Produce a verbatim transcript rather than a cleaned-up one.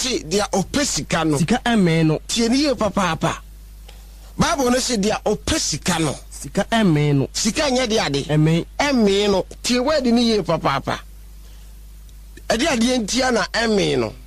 say dia opesika no sika eme no tie ni ye papa papa Bible no say dia opesika no sika eme no sika nya dia de eme eme no tie word ni ye papa papa ade ade ntia na eme no